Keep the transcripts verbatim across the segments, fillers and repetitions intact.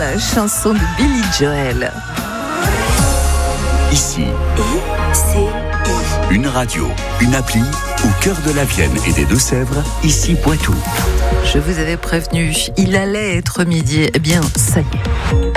la chanson de Billy Joel. Ici, I, C, I. une radio, une appli au cœur de la Vienne et des Deux-Sèvres, ici Poitou. Je vous avais prévenu, il allait être midi. Eh bien, ça y est.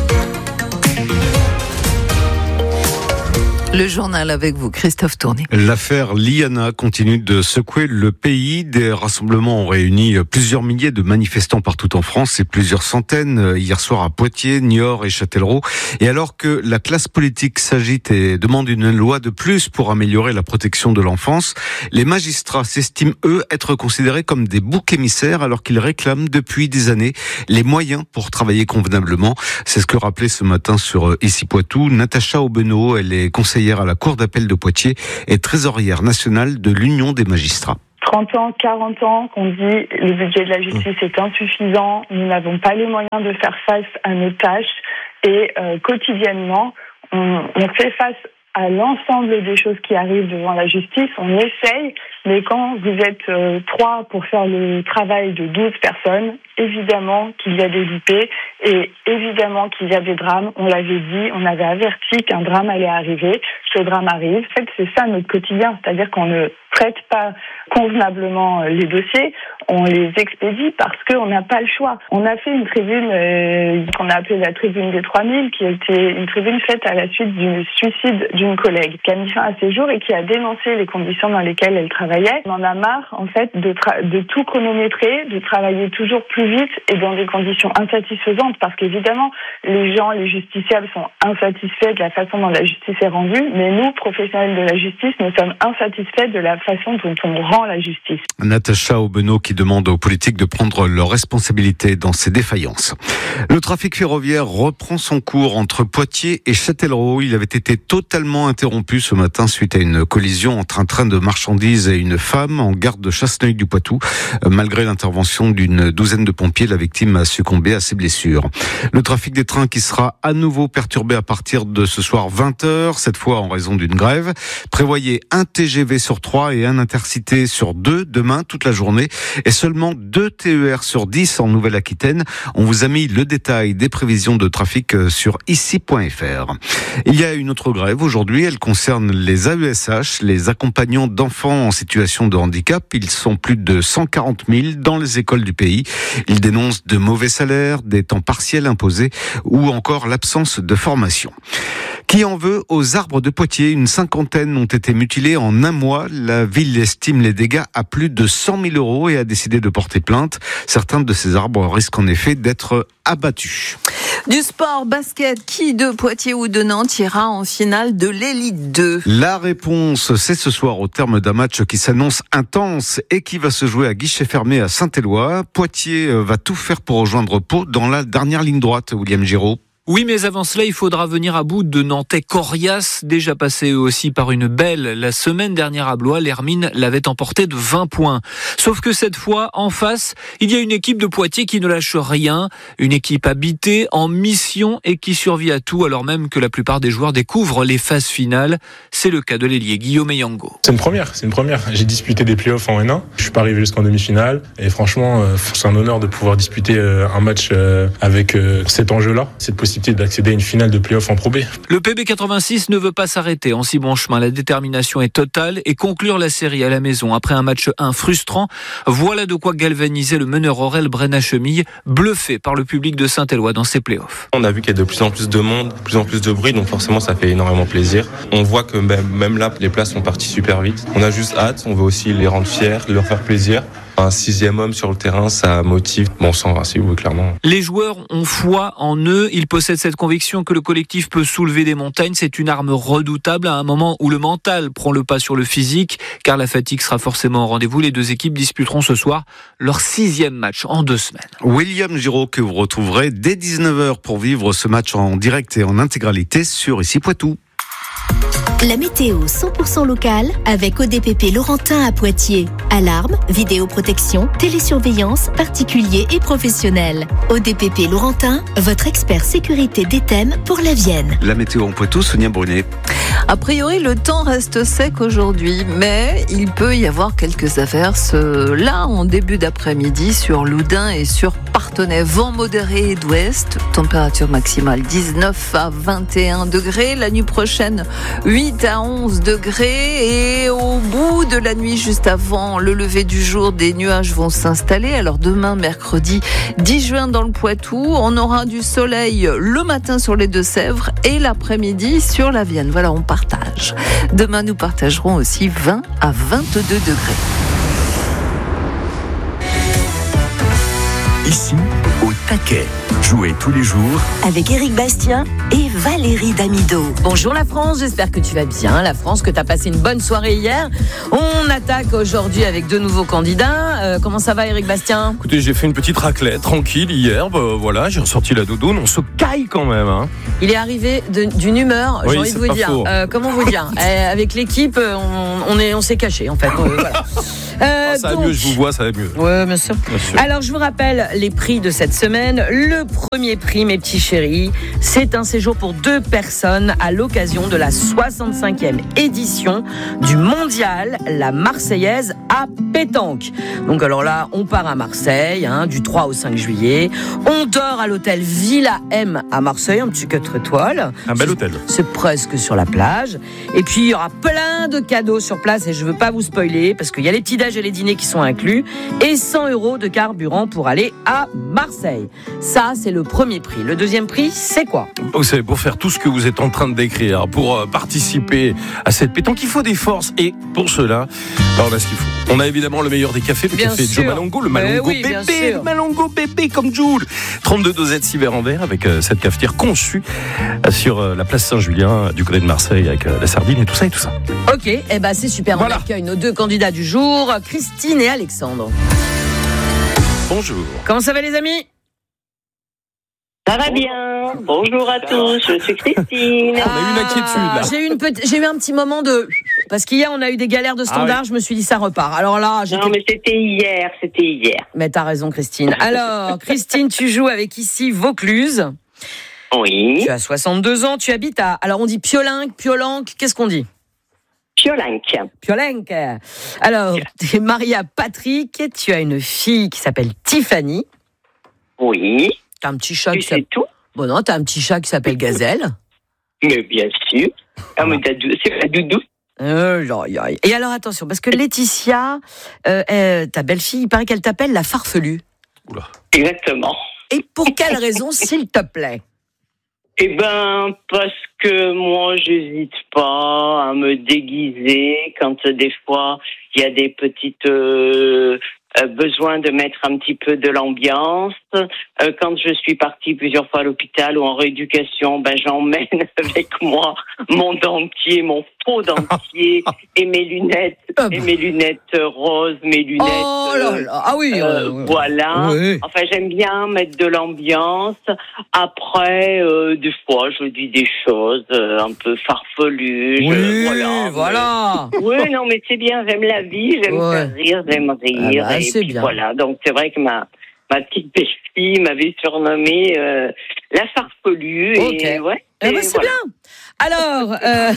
Le journal avec vous, Christophe Tourné. L'affaire Liana continue de secouer le pays. Des rassemblements ont réuni plusieurs milliers de manifestants partout en France et plusieurs centaines hier soir à Poitiers, Niort et Châtellerault. Et alors que la classe politique s'agite et demande une loi de plus pour améliorer la protection de l'enfance, les magistrats s'estiment, eux, être considérés comme des boucs émissaires alors qu'ils réclament depuis des années les moyens pour travailler convenablement. C'est ce que rappelait ce matin sur Ici Poitou Natacha Aubeneau. Elle est conseillère à la Cour d'appel de Poitiers et trésorière nationale de l'Union des magistrats. trente ans, quarante ans qu'on dit le budget de la justice est insuffisant, nous n'avons pas les moyens de faire face à nos tâches et euh, quotidiennement on, on fait face à l'ensemble des choses qui arrivent devant la justice, on essaye, mais quand vous êtes euh, trois pour faire le travail de douze personnes, évidemment qu'il y a des loupés et évidemment qu'il y a des drames. On l'avait dit, on avait averti qu'un drame allait arriver. Ce drame arrive. En fait, c'est ça notre quotidien, c'est-à-dire qu'on ne traite pas convenablement les dossiers, on les expédie parce qu'on n'a pas le choix. On a fait une tribune euh, qu'on a appelée la tribune des trois mille, qui était une tribune faite à la suite du suicide d'une collègue qui a mis fin à ses jours et qui a dénoncé les conditions dans lesquelles elle travaillait. On en a marre, en fait, de, tra- de tout chronométrer, de travailler toujours plus vite et dans des conditions insatisfaisantes parce qu'évidemment, les gens, les justiciables sont insatisfaits de la façon dont la justice est rendue, mais nous, professionnels de la justice, nous sommes insatisfaits de la façon dont on rend la justice. Natacha Aubeneau qui demande aux politiques de prendre leurs responsabilités dans ces défaillances. Le trafic ferroviaire reprend son cours entre Poitiers et Châtellerault. Il avait été totalement interrompu ce matin suite à une collision entre un train de marchandises et une femme en gare de Chasseneuil-du-Poitou. Malgré l'intervention d'une douzaine de pompiers, la victime a succombé à ses blessures. Le trafic des trains qui sera à nouveau perturbé à partir de ce soir vingt heures, cette fois en raison d'une grève. Prévoyez un T G V sur trois et un Intercité sur deux demain toute la journée et seulement deux T E R sur dix en Nouvelle-Aquitaine. On vous a mis le détail des prévisions de trafic sur ici point f r. Il y a une autre grève aujourd'hui, elle concerne les A E S H, les accompagnants d'enfants en situation de handicap. Ils sont plus de cent quarante mille dans les écoles du pays. Ils dénoncent de mauvais salaires, des temps partiels imposés ou encore l'absence de formation. Qui en veut aux arbres de Poitiers? Une cinquantaine ont été mutilés en un mois. La ville estime les dégâts à plus de cent mille euros et a décidé de porter plainte. Certains de ces arbres risquent en effet d'être abattus. Du sport, basket, qui de Poitiers ou de Nantes ira en finale de l'élite deux? La réponse, c'est ce soir au terme d'un match qui s'annonce intense et qui va se jouer à guichet fermé à Saint-Éloi. Poitiers va tout faire pour rejoindre Pau dans la dernière ligne droite, William Giraud. Oui, mais avant cela, il faudra venir à bout de Nantais coriaces, déjà passés eux aussi par une belle. La semaine dernière à Blois, l'Hermine l'avait emporté de vingt points. Sauf que cette fois, en face, il y a une équipe de Poitiers qui ne lâche rien, une équipe habitée, en mission et qui survit à tout, alors même que la plupart des joueurs découvrent les phases finales. C'est le cas de l'ailier Guillaume Yango. C'est une première, c'est une première. J'ai disputé des playoffs en N un. Je suis pas arrivé jusqu'en demi-finale. Et franchement, c'est un honneur de pouvoir disputer un match avec cet enjeu-là, cette possibilité d'accéder à une finale de play-off en Pro B. Le P B quatre-vingt-six ne veut pas s'arrêter en si bon chemin. La détermination est totale et conclure la série à la maison après un match un frustrant. Voilà de quoi galvaniser le meneur Aurel Brenna-Chemille, bluffé par le public de Saint-Éloi dans ses play-offs. On a vu qu'il y a de plus en plus de monde, de plus en plus de bruit, donc forcément ça fait énormément plaisir. On voit que même là, les places sont parties super vite. On a juste hâte, on veut aussi les rendre fiers, leur faire plaisir. Un sixième homme sur le terrain, ça motive. Bon, sans racisme, oui, clairement. Les joueurs ont foi en eux. Ils possèdent cette conviction que le collectif peut soulever des montagnes. C'est une arme redoutable à un moment où le mental prend le pas sur le physique, car la fatigue sera forcément au rendez-vous. Les deux équipes disputeront ce soir leur sixième match en deux semaines. William Giraud, que vous retrouverez dès dix-neuf heures pour vivre ce match en direct et en intégralité sur Ici Poitou. La météo cent pour cent locale avec O D P P Laurentin à Poitiers. Alarme, vidéoprotection, télésurveillance, particuliers et professionnels. O D P P Laurentin, votre expert sécurité des thèmes pour la Vienne. La météo en Poitou, Sonia Brunet. A priori, le temps reste sec aujourd'hui, mais il peut y avoir quelques averses là en début d'après-midi sur Loudun et sur Paris. Parthenay, vent modéré d'ouest, température maximale dix-neuf à vingt et un degrés. La nuit prochaine, huit à onze degrés. Et au bout de la nuit, juste avant le lever du jour, des nuages vont s'installer. Alors demain, mercredi dix juin dans le Poitou, on aura du soleil le matin sur les Deux-Sèvres et l'après-midi sur la Vienne. Voilà, on partage. Demain, nous partagerons aussi vingt à vingt-deux degrés. Ici, au taquet. Jouez tous les jours avec Éric Bastien et Valérie Damido. Bonjour la France, j'espère que tu vas bien. La France, que tu as passé une bonne soirée hier. On attaque aujourd'hui avec deux nouveaux candidats. Euh, comment ça va Éric Bastien ? Écoutez, j'ai fait une petite raclette tranquille hier. Bah, voilà, j'ai ressorti la doudoune. On se caille quand même. Hein. Il est arrivé de, d'une humeur, oui, j'ai envie de vous dire. Euh, comment vous dire euh, Avec l'équipe, on, on, est, on s'est caché en fait. Euh, voilà. Euh, ah, ça donc... va mieux, je vous vois, ça va mieux. Oui, bien sûr. bien sûr. Alors, je vous rappelle les prix de cette semaine. Le premier prix, mes petits chéris, c'est un séjour pour deux personnes à l'occasion de la soixante-cinquième édition du Mondial La Marseillaise à pétanque. Donc, alors là, on part à Marseille, hein, du trois au cinq juillet. On dort à l'hôtel Villa M à Marseille, un petit quatre étoiles. Un bel hôtel. C'est presque sur la plage. Et puis, il y aura plein de cadeaux sur place et je ne veux pas vous spoiler parce qu'il y a les petits déj et les dîners qui sont inclus et cent euros de carburant pour aller à Marseille. Ça, c'est le premier prix. Le deuxième prix, c'est quoi ? Vous savez, pour faire tout ce que vous êtes en train de décrire, pour euh, participer à cette pétanque, il faut des forces. Et pour cela, ben, on a ce qu'il faut. On a évidemment le meilleur des cafés, le bien café sûr. Joe Malongo, le Malongo oui, bébé, le Malongo bébé comme Jules. trente-deux dosettes six verres en verre avec euh, cette cafetière conçue euh, sur euh, la place Saint-Julien euh, du côté de Marseille avec euh, la sardine et tout ça et tout ça. Ok, et eh ben c'est super. Voilà. On accueille nos deux candidats du jour, Christine et Alexandre. Bonjour. Comment ça va les amis ? Ça va bien. Bonjour à tous, je suis Christine. Ah, on a eu une inquiétude là. J'ai eu, une petite, j'ai eu un petit moment de... Parce qu'hier, on a eu des galères de standard, ah oui. Je me suis dit, ça repart. Alors là, j'étais... Non, mais c'était hier, c'était hier. Mais t'as raison, Christine. Alors, Christine, tu joues avec ici Vaucluse. Oui. Tu as soixante-deux ans, tu habites à... Alors, on dit Piolinque, Piolenque, qu'est-ce qu'on dit ? Piolinque. Piolinque. Alors, tu es mariée à Patrick, tu as une fille qui s'appelle Tiffany. Oui. T'as un petit chat tu qui s'appelle... tout Bon non, t'as un petit chat qui s'appelle Gazelle. Mais bien sûr. Ah, mais c'est la doudou. Euh, Et alors attention, parce que Laetitia, euh, euh, ta belle-fille, il paraît qu'elle t'appelle la farfelue. Oula. Exactement. Et pour quelle raison, s'il te plaît ? Eh ben, parce que moi, j'hésite pas à me déguiser quand euh, des fois, il y a des petites... Euh, Euh, besoin de mettre un petit peu de l'ambiance. Euh, quand je suis partie plusieurs fois à l'hôpital ou en rééducation, ben j'emmène avec moi mon dentier, mon faux dentier et mes lunettes, et mes lunettes roses, mes lunettes. Oh là là, ah oui. Euh, euh, voilà. Oui. Enfin, j'aime bien mettre de l'ambiance. Après, euh, des fois, je dis des choses euh, un peu farfelues. Oui, je, voilà. voilà. Mais... Oui, non, mais c'est bien. J'aime la vie, j'aime ouais. faire rire, j'aime rire. Ah bah, et c'est puis bien. Voilà. Donc c'est vrai que ma ma petite belle-fille m'avait surnommée euh, la farfelue. Okay. Et ouais. Eh ben, c'est voilà. Bien. Alors, euh,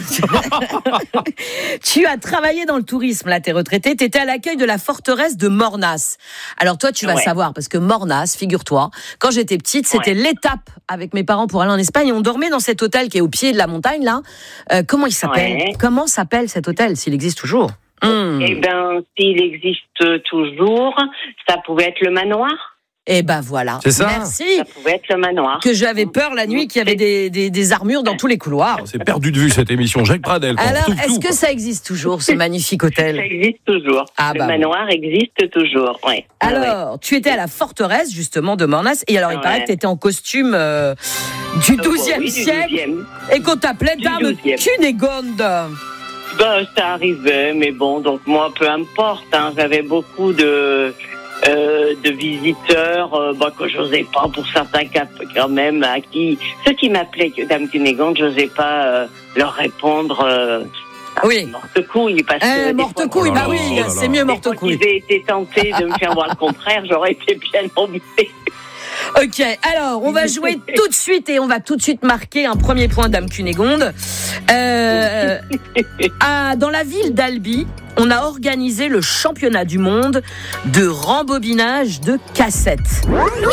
tu as travaillé dans le tourisme, là, t'es retraité, t'étais à l'accueil de la forteresse de Mornas. Alors toi, tu vas ouais. savoir, parce que Mornas, figure-toi, quand j'étais petite, c'était ouais. l'étape avec mes parents pour aller en Espagne. On dormait dans cet hôtel qui est au pied de la montagne, là. Euh, comment il s'appelle ouais. Comment s'appelle cet hôtel, s'il existe toujours ? Mmh. Eh ben, s'il existe toujours, ça pouvait être le manoir. Eh ben voilà. C'est ça. Merci. Ça pouvait être le manoir. Que j'avais peur la nuit qu'il y avait des, des, des armures dans tous les couloirs. On s'est perdu de vue cette émission. Jacques Pradel. Alors, tout, est-ce tout, que ça existe toujours, ce magnifique hôtel ? Ça existe toujours. Ah, le bah, manoir ouais. existe toujours. Ouais. Alors, ouais. tu étais à la forteresse justement de Mornas et alors il ouais. paraît que tu étais en costume euh, du douzième oh, oui, siècle du douzième. Et qu'on t'appelait du Dame douzième. Cunégonde. Ben, ça arrivait, mais bon, donc moi, peu importe. Hein, j'avais beaucoup de... Euh, de visiteurs euh, bah, que j'osais pas pour certains cas quand même à qui ceux qui m'appelaient Dame Cunégonde, j'osais pas euh, leur répondre euh, oui morte couille parce que eh, morte couille bah oui oh là là. C'est mieux morte couille. Si j'avais été tentée de me faire voir le contraire, j'aurais été bien embêtée. Ok, alors on va jouer tout de suite et on va tout de suite marquer un premier point Dame Cunégonde. Euh, à, dans la ville d'Albi, on a organisé le championnat du monde de rembobinage de cassettes.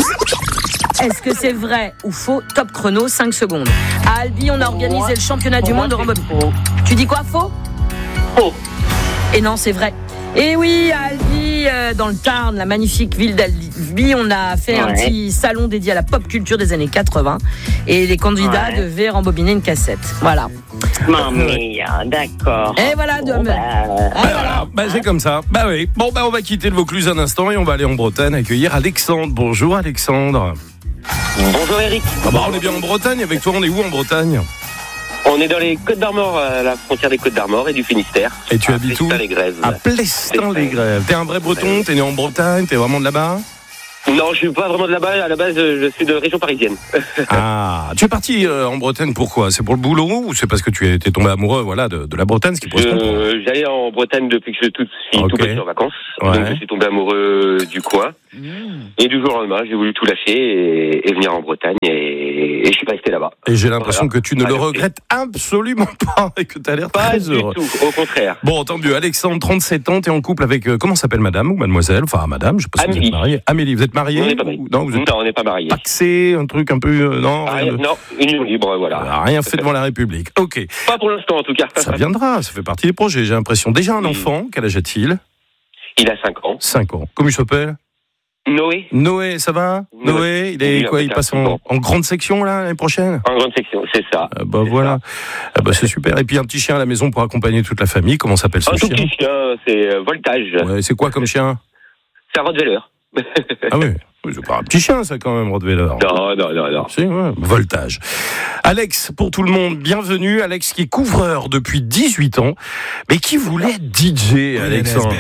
Est-ce que c'est vrai ou faux? Top chrono, cinq secondes. À Albi, on a organisé le championnat du monde de rembobinage. Tu dis quoi, faux? Faux. Et non, c'est vrai. Et oui, à Albi, euh, dans le Tarn, la magnifique ville d'Albi, on a fait ouais. un petit salon dédié à la pop culture des années quatre-vingts. Et les candidats ouais. devaient rembobiner une cassette. Voilà. Mamie, d'accord. Et voilà, de... bon, bah... Ah, voilà. Bah, c'est comme ça. Bah oui. Bon, bah on va quitter le Vaucluse un instant et on va aller en Bretagne accueillir Alexandre. Bonjour Alexandre. Bonjour Eric. Ah bah on est bien en Bretagne. Avec toi, on est où en Bretagne? On est dans les Côtes d'Armor, à la frontière des Côtes d'Armor et du Finistère. Et tu habites où? Plestin-les-Grèves. À Plestin-les-Grèves. T'es un vrai breton? T'es né en Bretagne? T'es vraiment de là-bas? Non, je suis pas vraiment de là-bas. À la base, je suis de région parisienne. Ah, tu es parti euh, en Bretagne pourquoi? C'est pour le boulot ou c'est parce que tu es t'es tombé amoureux, voilà, de, de la Bretagne, ce qui pose je, J'allais en Bretagne depuis que je suis tout, okay. tout petit en vacances. Ouais. Donc je suis tombé amoureux du coin. Mmh. Et du jour au lendemain, j'ai voulu tout lâcher et, et venir en Bretagne et, et je suis resté là-bas. Et j'ai l'impression voilà. que tu ne ah, le regrettes absolument pas et que tu as l'air pas très du heureux. Tout, au contraire. Bon, tant mieux. Alexandre, trente-sept ans, t'es en couple avec euh, comment s'appelle madame ou mademoiselle? Enfin, madame, je sais pas si vous êtes mariée. Amélie, vous êtes mariée? On n'est pas mariés. Non, vous êtes non, on n'est pas mariés. Paxé, un truc un peu euh, non, ah, rien, non, union libre, voilà. Rien fait devant la République. OK. Pas pour l'instant en tout cas. Ça viendra, ça fait partie des projets, j'ai l'impression. Déjà un enfant, quel âge a-t-il? Il a cinq ans. cinq ans. Comment il s'appelle? Noé. Noé, ça va? Noé, Noé il est oui, quoi? Il passe en, en grande section là l'année prochaine? En grande section, c'est ça. Ah bah c'est voilà. Ah bah c'est super. Et puis un petit chien à la maison pour accompagner toute la famille. Comment s'appelle ce un chien? Un tout petit chien, c'est euh, Voltage. Ouais, c'est quoi comme chien? C'est un Rottweiler. Ah oui. Oui, c'est pas un petit chien, ça, quand même, Rottweiler. Non, non, non, non. Si, ouais. Voltage. Alex, pour tout le monde, bienvenue. Alex, qui est couvreur depuis dix-huit ans, mais qui voulait être D J, Alexandre.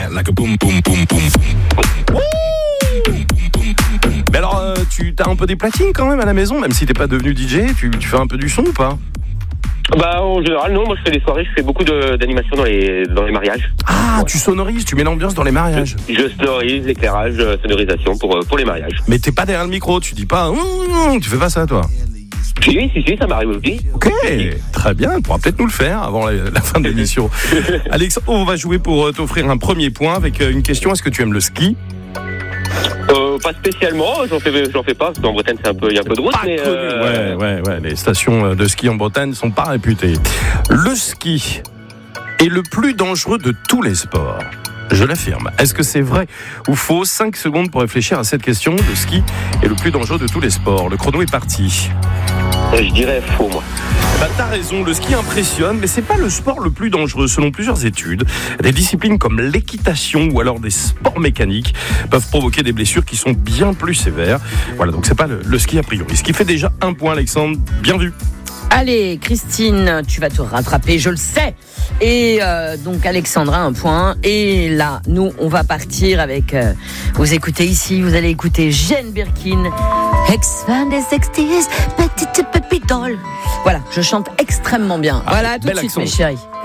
Mais alors, euh, tu as un peu des platines quand même à la maison, même si t'es pas devenu D J, tu, tu fais un peu du son ou pas? Bah en général non, moi je fais des soirées, je fais beaucoup de, d'animation dans les, dans les mariages. Ah, ouais. Tu sonorises, tu mets l'ambiance dans les mariages. Je, je sonorise, l'éclairage, sonorisation pour, pour les mariages. Mais t'es pas derrière le micro, tu dis pas, mmh, tu fais pas ça toi? Si, si, si, ça m'arrive aussi. Ok, très bien, tu pourras peut-être nous le faire avant la, la fin de l'émission. Alex, on va jouer pour t'offrir un premier point avec une question, est-ce que tu aimes le ski? Euh, pas spécialement, j'en fais, j'en fais pas, parce qu'en Bretagne c'est un peu, il y a un peu de route, mais euh... ouais, ouais, ouais, les stations de ski en Bretagne sont pas réputées. Le ski est le plus dangereux de tous les sports. Je l'affirme. Est-ce que c'est vrai ou faux? cinq secondes pour réfléchir à cette question. Le ski est le plus dangereux de tous les sports. Le chrono est parti. Je dirais faux, moi. Bah, t'as raison, le ski impressionne, mais c'est pas le sport le plus dangereux. Selon plusieurs études, des disciplines comme l'équitation ou alors des sports mécaniques peuvent provoquer des blessures qui sont bien plus sévères. Voilà, donc c'est pas le, le ski a priori. Ce qui fait déjà un point, Alexandre. Bien vu. Allez, Christine, tu vas te rattraper, je le sais. Et euh, donc Alexandre a un point. Et là, nous, on va partir avec... Euh, vous écoutez ici, vous allez écouter Jane Birkin, ex-fan des sixties, petite pépite doll. Voilà, je chante extrêmement bien. Ah, voilà, tout de suite, accent. Mes chéris.